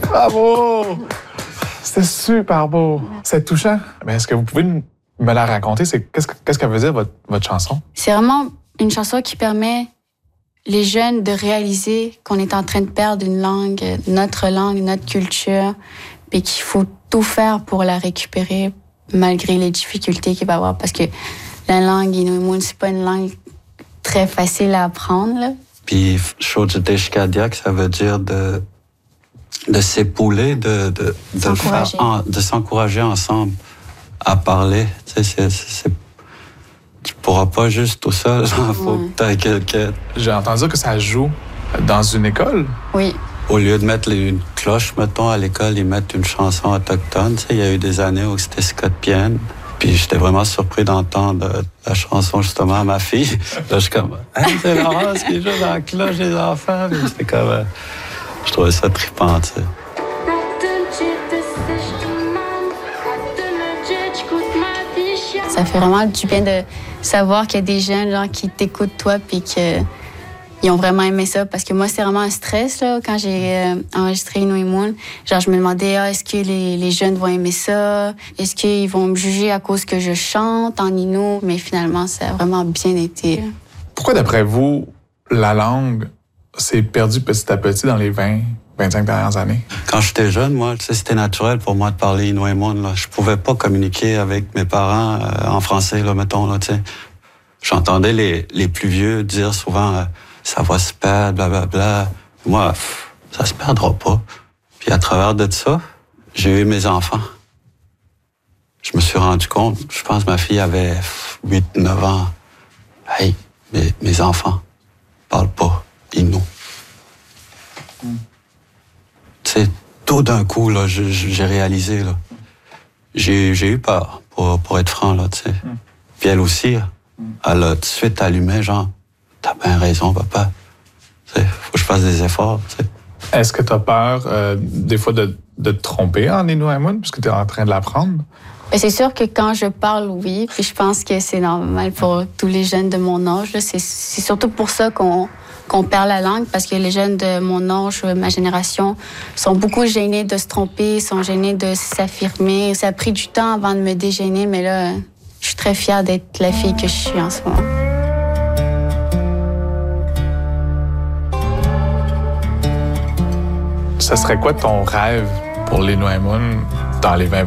Bravo! C'était super beau. C'est touchant. Mais est-ce que vous pouvez me la raconter? Qu'est-ce qu'elle veut dire, votre chanson? C'est vraiment une chanson qui permet les jeunes de réaliser qu'on est en train de perdre une langue, notre culture, puis qu'il faut tout faire pour la récupérer malgré les difficultés qu'il va y avoir. Parce que la langue Innu-Imoun, c'est pas une langue très facile à apprendre, là. Puis Shojiteshkadiak, ça veut dire de s'épauler, de s'encourager ensemble à parler. Tu sais, tu pourras pas juste tout seul. Il faut que tu aies quelqu'un. J'ai entendu dire que ça joue dans une école. Oui. Au lieu de mettre une cloche, mettons, à l'école, ils mettent une chanson autochtone. Tu sais, il y a eu des années où c'était Scott Pienne. Puis j'étais vraiment surpris d'entendre la chanson justement à ma fille. Là, je suis comme, hey, c'est Laurence qui joue dans la cloche des enfants. Puis c'était comme, je trouvais ça trippant, tu sais. Ça fait vraiment du bien de savoir qu'il y a des jeunes genre, qui t'écoutent toi puis qu'ils ont vraiment aimé ça. Parce que moi, c'est vraiment un stress là, quand j'ai enregistré Innu-Imoun. Genre, je me demandais, est-ce que les jeunes vont aimer ça? Est-ce qu'ils vont me juger à cause que je chante en Innu? Mais finalement, ça a vraiment bien été. Là. Pourquoi, d'après vous, la langue s'est perdue petit à petit dans les 20-25 dernières années? Quand j'étais jeune, moi, c'était naturel pour moi de parler Innu-Imoun, là. Je pouvais pas communiquer avec mes parents en français, là, mettons, là, tu sais. J'entendais les plus vieux dire souvent ça va se perdre, blablabla. Moi, ça se perdra pas. Puis à travers de ça, j'ai eu mes enfants. Je me suis rendu compte, je pense que ma fille avait 8-9 ans. Hey, mes enfants parlent pas Innu. Tu sais, tout d'un coup, là, j'ai réalisé, là. J'ai eu peur, pour être franc, là, tu sais. Puis elle aussi, elle a tout de suite allumé, genre, t'as bien raison, papa. Tu sais, faut que je fasse des efforts, tu sais. Est-ce que t'as peur, des fois, de te tromper en Innu-Imoun, puisque t'es en train de l'apprendre? Ben, c'est sûr que quand je parle, oui. Puis je pense que c'est normal pour tous les jeunes de mon âge. Là. C'est surtout pour ça qu'on perd la langue, parce que les jeunes de mon âge, ma génération, sont beaucoup gênés de se tromper, sont gênés de s'affirmer. Ça a pris du temps avant de me dégêner, mais là, je suis très fière d'être la fille que je suis en ce moment. Ça serait quoi ton rêve pour l'Innu-Imoun dans les 20